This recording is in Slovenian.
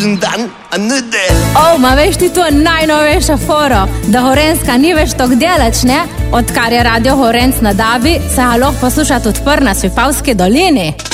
Ma veš ti to najnovejša foro, da Gorenjska ni več tok delač, ne? Odkar je Radio Gorenc na Dabi, se ga lahko poslušati odpr na Svipavski dolini.